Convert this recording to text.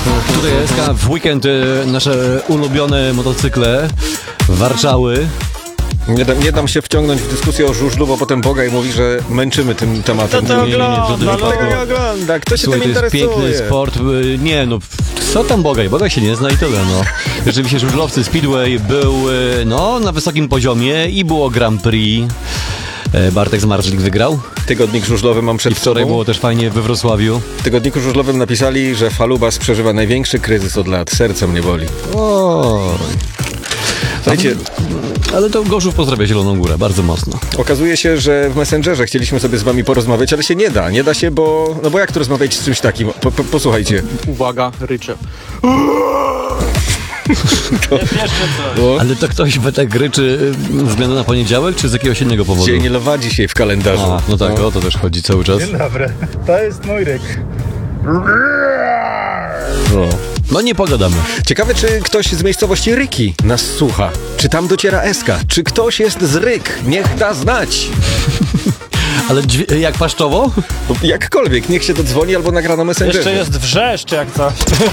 Tutaj jest w weekend nasze ulubione motocykle warczały. Nie dam się wciągnąć w dyskusję o żużlu, bo potem Bogaj mówi, że męczymy tym tematem. Tego nie ogląda. Kto się Słuchaj, tym to jest interesuje? piękny sport. Nie no, co tam Bogaj? Bogaj się nie zna i tyle, no. Rzeczywiście żużlowcy Speedway był, no, na wysokim poziomie i było Grand Prix. Bartek Zmarzlik wygrał. Tygodnik żużlowy mam przed Wczoraj sobą. było też fajnie we Wrocławiu. W tygodniku żużlowym napisali, że Falubas przeżywa największy kryzys od lat. Serce mnie boli. Słuchajcie, Ale to Gorzów pozdrawia Zieloną Górę, bardzo mocno. okazuje się, że w Messengerze chcieliśmy sobie z wami porozmawiać, ale się nie da. Nie da się, bo... No bo jak tu rozmawiać z czymś takim? Posłuchajcie. Uwaga, rycze. Jest jeszcze coś. Ale to ktoś tak ryczy ze względu na poniedziałek, czy z jakiegoś innego powodu? Dzień lwa dzisiaj w kalendarzu. A, no tak, o to też chodzi cały czas. Dzień dobry. To jest mój ryk. No nie pogadamy. Ciekawe, czy ktoś z miejscowości Ryki nas słucha. Czy tam dociera Eska? Czy ktoś jest z Ryk? Niech da znać. Ale jak paszczowo? Jakkolwiek, niech się dodzwoni albo nagra na Messengerze. Jeszcze jest wrzeszcz jak coś.